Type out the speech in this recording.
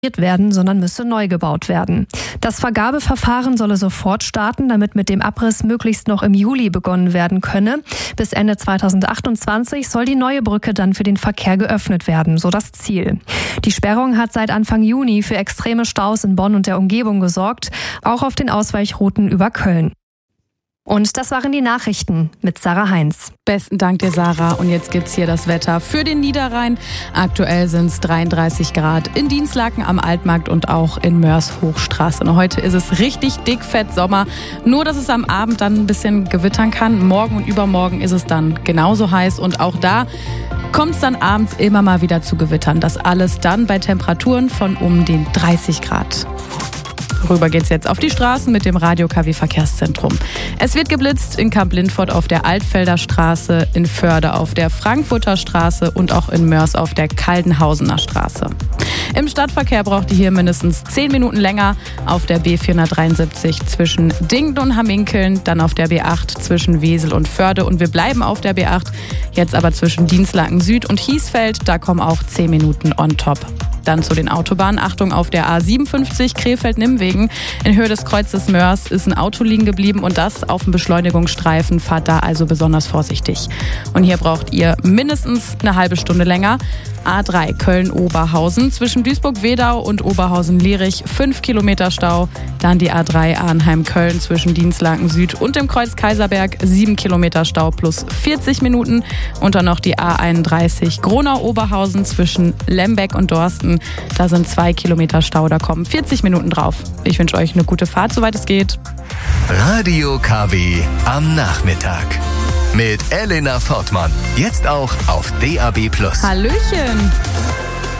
werden, sondern müsse neu gebaut werden. Das Vergabeverfahren solle sofort starten, damit mit dem Abriss möglichst noch im Juli begonnen werden könne. Bis Ende 2028 soll die neue Brücke dann für den Verkehr geöffnet werden, so das Ziel. Die Sperrung hat seit Anfang Juni für extreme Staus in Bonn und der Umgebung gesorgt, auch auf den Ausweichrouten über Köln. Und das waren die Nachrichten mit Sarah Heinz. Besten Dank dir, Sarah. Und jetzt gibt's hier das Wetter für den Niederrhein. Aktuell sind es 33 Grad in Dinslaken am Altmarkt und auch in Mörs Hochstraße. Und heute ist es richtig dick, fett Sommer. Nur, dass es am Abend dann ein bisschen gewittern kann. Morgen und übermorgen ist es dann genauso heiß. Und auch da kommt es dann abends immer mal wieder zu Gewittern. Das alles dann bei Temperaturen von um den 30 Grad. Rüber geht's jetzt auf die Straßen mit dem Radio KW Verkehrszentrum. Es wird geblitzt in Kamp-Lindfort auf der Altfelder Straße, in Förde auf der Frankfurter Straße und auch in Mörs auf der Kaldenhausener Straße. Im Stadtverkehr braucht ihr hier mindestens 10 Minuten länger auf der B473 zwischen Dingten und Hamminkeln, dann auf der B8 zwischen Wesel und Förde und wir bleiben auf der B8, jetzt aber zwischen Dinslaken Süd und Hiesfeld, da kommen auch 10 Minuten on top. Dann zu den Autobahnen. Achtung, auf der A57 Krefeld-Nimwegen in Höhe des Kreuzes Mörs ist ein Auto liegen geblieben und das auf dem Beschleunigungsstreifen. Fahrt da also besonders vorsichtig. Und hier braucht ihr mindestens eine halbe Stunde länger. A3 Köln-Oberhausen zwischen Duisburg-Wedau und Oberhausen-Lierich 5 Kilometer Stau. Dann die A3 Arnheim-Köln zwischen Dinslaken Süd und dem Kreuz Kaiserberg 7 Kilometer Stau plus 40 Minuten. Und dann noch die A31 Gronau-Oberhausen zwischen Lembeck und Dorsten. Da sind 2 Kilometer Stau, da kommen 40 Minuten drauf. Ich wünsche euch eine gute Fahrt, soweit es geht. Radio KW am Nachmittag. Mit Elena Fortmann. Jetzt auch auf DAB+. Hallöchen!